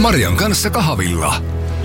Marian kanssa kahvilla.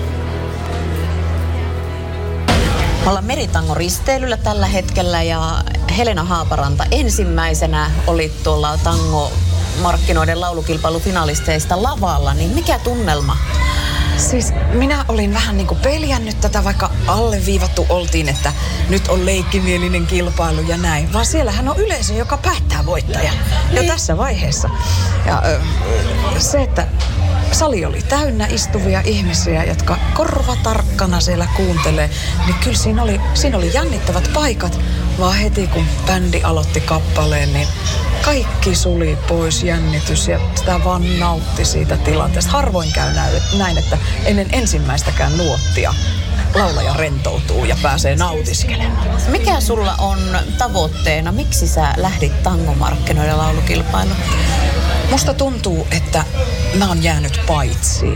Me ollaan Meritangon risteilyllä tällä hetkellä ja Helena Haaparanta ensimmäisenä oli tuolla tango-markkinoiden laulukilpailufinalisteista lavalla, niin mikä tunnelma? Siis minä olin vähän niin kuin peljännyt tätä, vaikka alleviivattu oltiin, että nyt on leikkimielinen kilpailu ja näin. Vaan siellähän on yleisö, joka päättää voittaja jo tässä vaiheessa. Ja se, että sali oli täynnä istuvia ihmisiä, jotka korvatarkkana siellä kuuntelee, niin kyllä siinä oli jännittävät paikat. Vaan heti kun bändi aloitti kappaleen, niin kaikki suli pois jännitys ja sitä vaan nautti siitä tilanteesta. Harvoin käy näin, että ennen ensimmäistäkään nuottia laulaja rentoutuu ja pääsee nautiskelemaan. Mikä sulla on tavoitteena? Miksi sä lähdit tangomarkkinoiden laulukilpailuun? Musta tuntuu, että mä oon jäänyt paitsi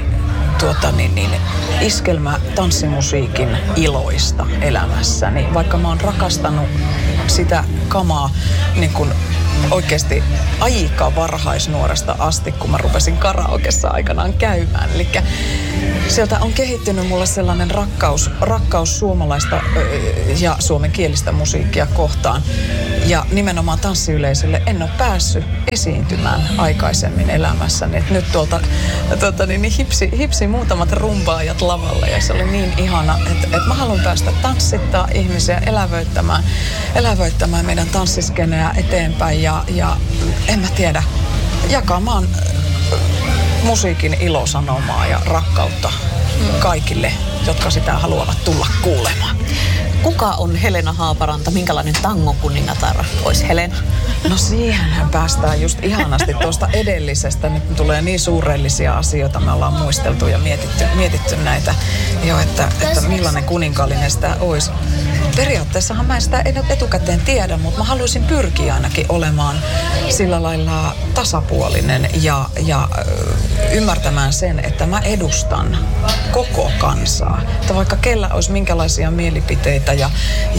iskelmä tanssimusiikin iloista elämässäni. Vaikka mä oon rakastanut sitä kamaa niin kun oikeasti aika varhaisnuoresta asti, kun mä rupesin karaokessa aikanaan käymään. Eli sieltä on kehittynyt mulle sellainen rakkaus suomalaista ja suomenkielistä musiikkia kohtaan. Ja nimenomaan tanssiyleisölle en ole päässyt esiintymään aikaisemmin elämässäni. Et nyt tuolta hipsi muutamat rumpaajat lavalle ja se oli niin ihana, että mä haluan päästä tanssittaa ihmisiä, elävöittämään meidän tanssiskeneä eteenpäin ja en mä tiedä, jakamaan musiikin ilosanomaa ja rakkautta kaikille, jotka sitä haluavat tulla kuulemaan. Kuka on Helena Haaparanta? Minkälainen tangokuningatar olisi Helena? No siihenhän päästään just ihanasti tuosta edellisestä. Nyt tulee niin suurellisia asioita. Me ollaan muisteltu ja mietitty näitä jo, että millainen kuninkaallinen sitä olisi. Periaatteessahan mä en sitä etukäteen tiedä, mutta mä haluaisin pyrkiä ainakin olemaan sillä lailla tasapuolinen ja ymmärtämään sen, että mä edustan koko kansaa. Että vaikka kellä olisi minkälaisia mielipiteitä ja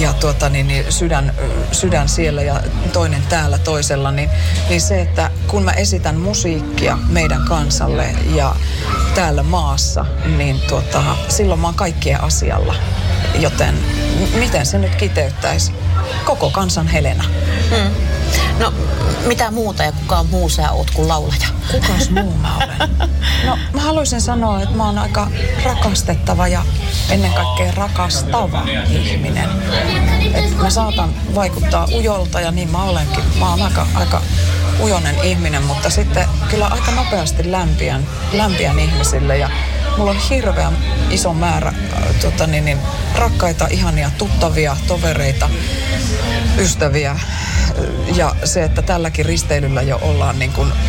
sydän siellä ja toinen täällä toisella, niin se, että kun mä esitän musiikkia meidän kansalle ja täällä maassa, niin silloin mä oon kaikkien asialla. Joten miten se nyt kiteyttäisi? Koko kansan Helena. No, mitä muuta ja kuka muu sä oot kuin laulaja? Kukas muu mä olen? No, mä haluaisin sanoa, että mä oon aika rakastettava ja ennen kaikkea rakastava ihminen. Et mä saatan vaikuttaa ujolta ja niin mä olenkin. Mä oon aika ujonen ihminen, mutta sitten kyllä aika nopeasti lämpiän ihmisille ja mulla on hirveän iso määrä rakkaita, ihania, tuttavia, tovereita, ystäviä. Ja se, että tälläkin risteilyllä jo ollaan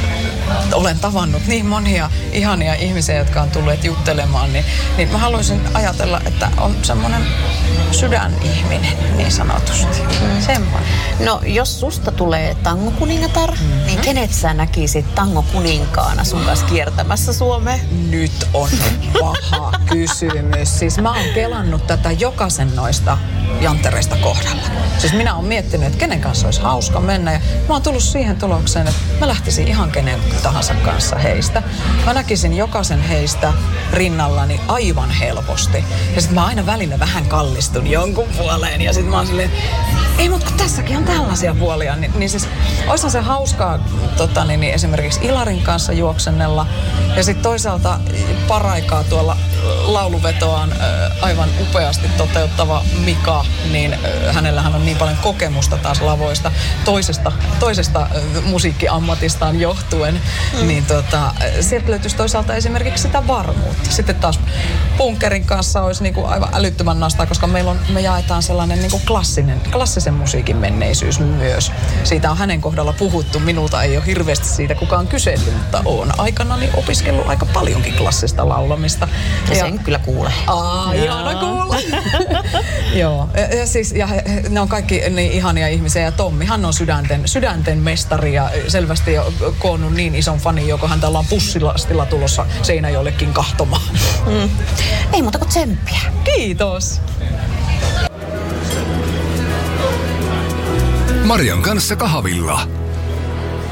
olen tavannut niin monia ihania ihmisiä, jotka on tulleet juttelemaan, niin mä haluaisin ajatella, että on semmoinen sydänihminen niin sanotusti. Semmoinen. No, jos susta tulee tangokuningatar, niin kenet sä näkisit tangokuninkaana sun kanssa kiertämässä Suomeen? Nyt on paha kysymys. Siis mä oon kelannut tätä jokaisen noista janttereista kohdalla. Siis minä oon miettinyt, että kenen kanssa olisi hauska mennä ja mä oon tullut siihen tulokseen, että mä lähtisin ihan kenen tahansa kanssa heistä. Mä näkisin jokaisen heistä rinnallani aivan helposti. Ja sit mä aina välillä vähän kallistun jonkun puoleen ja sit mä oon silleen, ei mut kun tässäkin on tällaisia puolia. Niin siis oishan se hauskaa esimerkiksi Ilarin kanssa juoksennella ja sit toisaalta paraikaa tuolla lauluvetoaan aivan upeasti toteuttava Mika, niin hänellähän on niin paljon kokemusta taas lavoista toisesta musiikkiammatistaan johtuen, niin sieltä löytyisi toisaalta esimerkiksi sitä varmuutta. Sitten taas Punkerin kanssa olisi aivan älyttömän nastaa, koska me jaetaan sellainen klassisen musiikin menneisyys myös. Siitä on hänen kohdalla puhuttu, minulta ei ole hirveästi siitä kukaan kysellyt, mutta olen aikanani opiskellut aika paljonkin klassista laulamista. Ja sen kyllä kuulee. Ihana kuulla. Joo, ja ne on kaikki niin ihania ihmisiä ja Tommihan on sydänten mestari ja selvästi jo koonnut niin ison fanin, joko häntä ollaan pussilastilla tulossa Seinäjoellekin kahtomaan. Ei muuta kuin tsemppiä. Kiitos. Marian kanssa kahvilla.